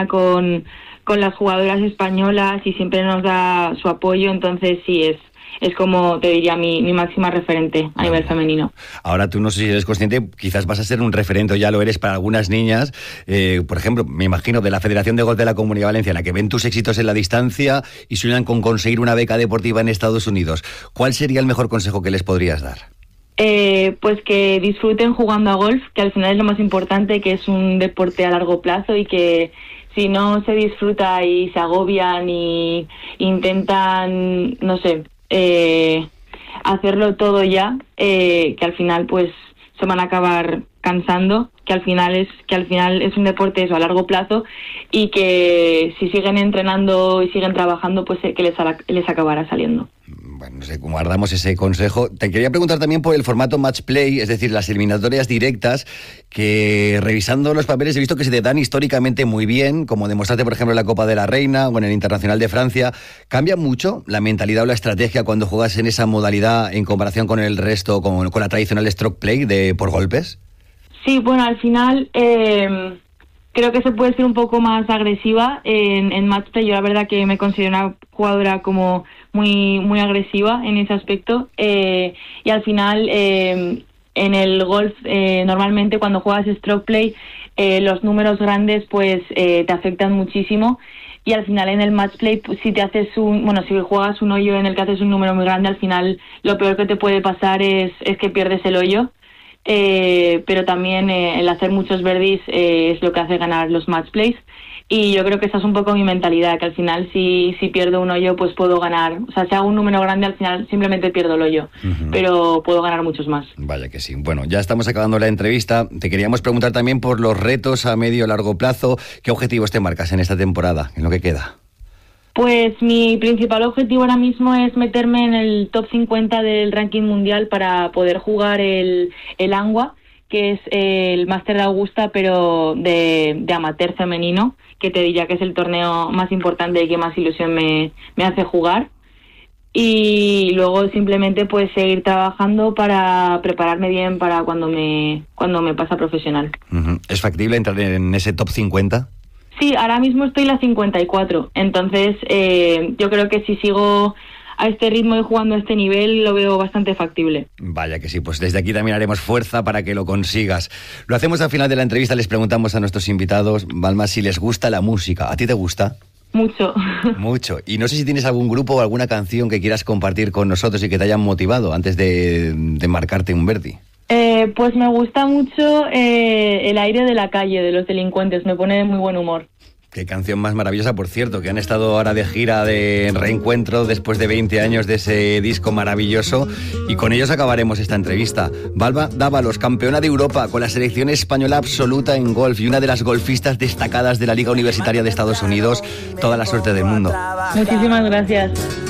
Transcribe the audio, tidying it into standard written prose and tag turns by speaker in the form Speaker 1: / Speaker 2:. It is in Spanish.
Speaker 1: entrena con las jugadoras españolas y siempre nos da su apoyo, entonces sí, es como te diría mi máxima referente a nivel femenino.
Speaker 2: Ahora tú no sé si eres consciente, quizás vas a ser un referente, o ya lo eres para algunas niñas, por ejemplo, me imagino de la Federación de Golf de la Comunidad Valenciana, que ven tus éxitos en la distancia y sueñan con conseguir una beca deportiva en Estados Unidos. ¿Cuál sería el mejor consejo que les podrías dar?
Speaker 1: Pues que disfruten jugando a golf, que al final es lo más importante, que es un deporte a largo plazo y que si no se disfruta y se agobian y intentan, no sé, hacerlo todo ya, que al final pues se van a acabar cansando, que al final es un deporte eso, a largo plazo, y que si siguen entrenando y siguen trabajando, pues que les acabará saliendo.
Speaker 2: Bueno, no sé, guardamos ese consejo. Te quería preguntar también por el formato match play, es decir, las eliminatorias directas, que revisando los papeles he visto que se te dan históricamente muy bien, como demostraste, por ejemplo, en la Copa de la Reina o en el Internacional de Francia. ¿Cambia mucho la mentalidad o la estrategia cuando juegas en esa modalidad en comparación con el resto, con la tradicional stroke play de por golpes?
Speaker 1: Sí, bueno, al final creo que se puede ser un poco más agresiva en match play. Yo la verdad que me considero una jugadora como muy agresiva en ese aspecto, y al final en el golf normalmente cuando juegas stroke play los números grandes pues te afectan muchísimo, y al final en el match play pues, si juegas un hoyo en el que haces un número muy grande, al final lo peor que te puede pasar es que pierdes el hoyo. Pero también el hacer muchos birdies es lo que hace ganar los match plays, y yo creo que esa es un poco mi mentalidad, que al final si pierdo un hoyo pues puedo ganar, o sea, si hago un número grande al final simplemente pierdo el hoyo, pero puedo ganar muchos más.
Speaker 2: Vaya que sí. Bueno, ya estamos acabando la entrevista. Te queríamos preguntar también por los retos a medio o largo plazo. ¿Qué objetivos te marcas en esta temporada, en lo que queda?
Speaker 1: Pues mi principal objetivo ahora mismo es meterme en el top 50 del ranking mundial para poder jugar el ANWA, que es el Máster de Augusta, pero de amateur femenino, que te diría que es el torneo más importante y que más ilusión me hace jugar. Y luego simplemente pues seguir trabajando para prepararme bien para cuando me pase a profesional.
Speaker 2: ¿Es factible entrar en ese top 50?
Speaker 1: Sí, ahora mismo estoy en la 54, entonces yo creo que si sigo a este ritmo y jugando a este nivel lo veo bastante factible.
Speaker 2: Vaya que sí, pues desde aquí también haremos fuerza para que lo consigas. Lo hacemos al final de la entrevista, les preguntamos a nuestros invitados, Balma, si les gusta la música. ¿A ti te gusta?
Speaker 1: Mucho.
Speaker 2: Mucho. Y no sé si tienes algún grupo o alguna canción que quieras compartir con nosotros y que te hayan motivado antes de marcarte un birdie.
Speaker 1: Pues me gusta mucho El aire de la calle, de Los Delincuentes, me pone de muy buen humor.
Speaker 2: Qué canción más maravillosa, por cierto, que han estado ahora de gira de reencuentro después de 20 años de ese disco maravilloso, y con ellos acabaremos esta entrevista. Balma Dávalos, campeona de Europa con la selección española absoluta en golf y una de las golfistas destacadas de la Liga Universitaria de Estados Unidos. Toda la suerte del mundo.
Speaker 1: Muchísimas gracias.